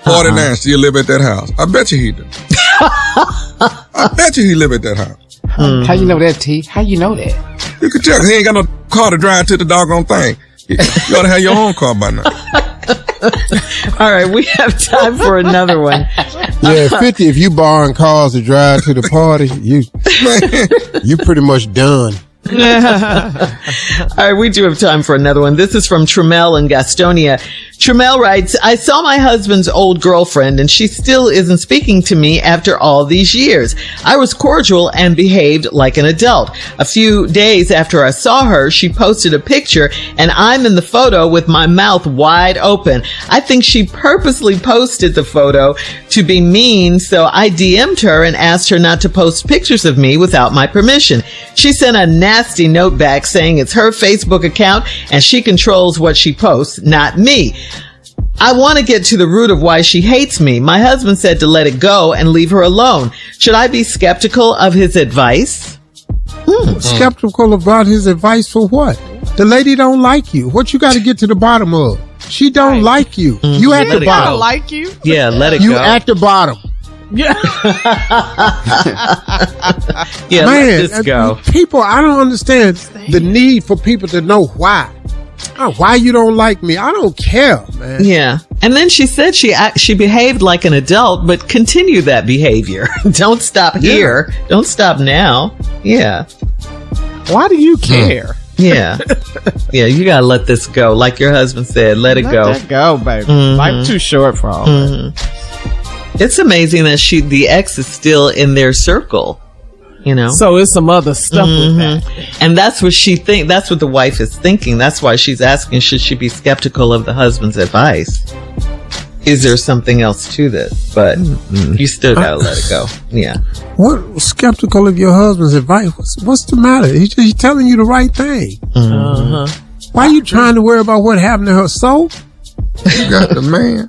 49, still live at that house. I bet you he do. I bet you he live at that house. How you know that, T? How you know that? You can tell, 'cause he ain't got no car to drive to the doggone thing. You ought to have your own car by now. All right, we have time for another one. Yeah, 50, if you borrowing cars to drive to the party, you pretty much done. All right, we do have time for another one. This is from Tremel in Gastonia. Tremel writes, I saw my husband's old girlfriend and she still isn't speaking to me after all these years. I was cordial and behaved like an adult. A few days after I saw her, she posted a picture and I'm in the photo with my mouth wide open. I think she purposely posted the photo to be mean, so I DM'd her and asked her not to post pictures of me without my permission. She sent a nasty note back saying it's her Facebook account and she controls what she posts, not me. I want to get to the root of why she hates me. My husband said to let it go and leave her alone. Should I be skeptical of his advice? Skeptical about his advice for what? The lady don't like you. What you got to get to the bottom of? She don't like you. You at the bottom. Like you? Yeah, let it go. You at the bottom. Yeah. Yeah, Man, let this go. People, I don't understand the need for people to know why. Why you don't like me? I don't care, man. Yeah. And then she said she behaved like an adult, but continue that behavior. Don't stop here. Don't stop now. Yeah. Why do you care? Yeah. Yeah, you gotta let this go. Like your husband said, let it go. Let it go, baby. Life too short for all that. It's amazing that the ex is still in their circle. You know? So it's some other stuff with that. And that's what that's what the wife is thinking. That's why she's asking, should she be skeptical of the husband's advice? Is there something else to this? But you still gotta let it go. Yeah. What skeptical of your husband's advice? What's the matter? He's telling you the right thing. Why are you trying to worry about what happened to her soul? You got the man.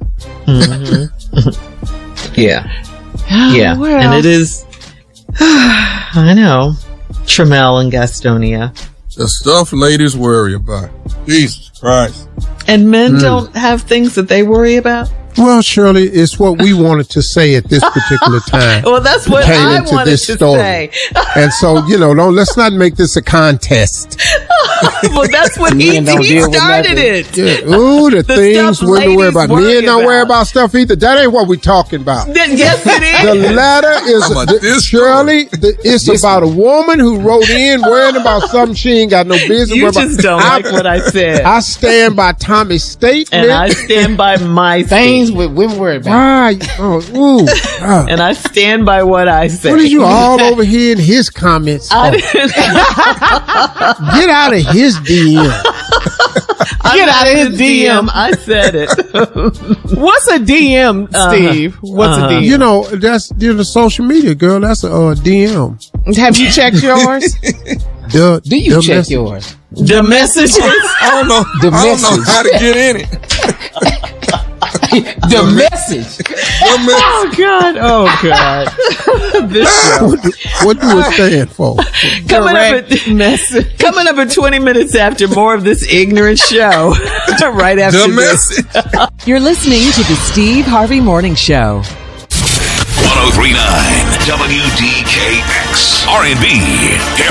Yeah. Yeah. Well. And it is, I know, Tremel and Gastonia. The stuff ladies worry about. Jesus Christ. And men don't have things that they worry about? Well, Shirley, it's what we wanted to say at this particular time. Well, that's what I pertaining to wanted this to story. say. And so, let's not make this a contest. Well, that's what he started it. Yeah. Ooh, the things stuff women worry ladies about. worry Men don't worry about. about stuff either. That ain't what we talking about. Yes, it is. The letter is, Shirley, it's about a woman who wrote in worrying about something she ain't got no business You worrying just about. don't like what I said. I stand by Tommy's statement. And I stand by my Things with women worry about. Right. Oh, ooh. And I stand by what I say. What are you all over here in his comments? I for? didn't. Get out of his DM. Get out of his DM. I said it. What's a DM, Steve? What's a DM? That's the social media, girl. That's a DM. Have you checked yours? Do you check yours? The messages. I don't know how to get in it. The message. Oh God! This show. What do it stand for? Coming up at 20 minutes after, more of this ignorant show. Right after The this. message. You're listening to the Steve Harvey Morning Show. 1039 WDKX R&B